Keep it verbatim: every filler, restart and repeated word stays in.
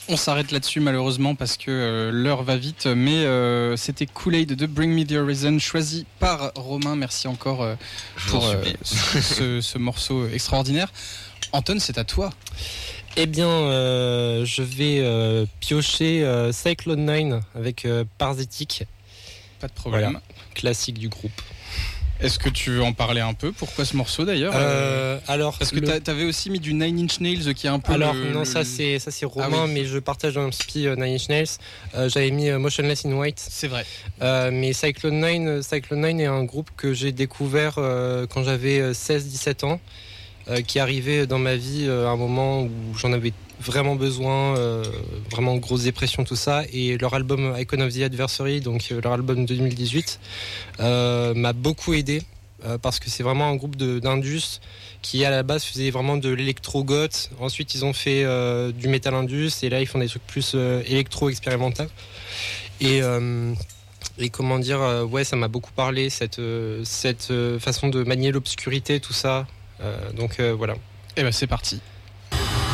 On s'arrête là-dessus malheureusement parce que euh, l'heure va vite, mais euh, c'était Kool-Aid de Bring Me The Horizon choisi par Romain. Merci encore euh, pour euh, ce, ce, ce morceau extraordinaire. Anton, c'est à toi. Eh bien, euh, je vais euh, piocher euh, Cyclone neuf avec euh, Parasitic. Pas de problème. Voilà, classique du groupe. Est-ce que tu veux en parler un peu ? Pourquoi ce morceau d'ailleurs ? euh, Alors, Parce que le... t'avais aussi mis du Nine Inch Nails qui est un peu. Alors le, non, le... ça c'est ça c'est Romain, ah, oui. mais je partage dans un spi euh, Nine Inch Nails. Euh, j'avais mis euh, Motionless in White. C'est vrai. Euh, mais Cyclone neuf, Cyclone neuf est un groupe que j'ai découvert euh, quand j'avais seize dix-sept ans, euh, qui arrivait dans ma vie euh, à un moment où j'en avais vraiment besoin, euh, vraiment grosse dépression, tout ça. Et leur album Icon of the Adversary, donc euh, leur album de deux mille dix-huit, euh, m'a beaucoup aidé. Euh, parce que c'est vraiment un groupe de, d'indus qui à la base faisait vraiment de l'électro-goth. Ensuite ils ont fait euh, du metal indus et là ils font des trucs plus euh, électro-expérimental. Et, euh, et comment dire, euh, ouais, ça m'a beaucoup parlé, cette, euh, cette euh, façon de manier l'obscurité, tout ça. Euh, donc euh, voilà. Et ben c'est parti.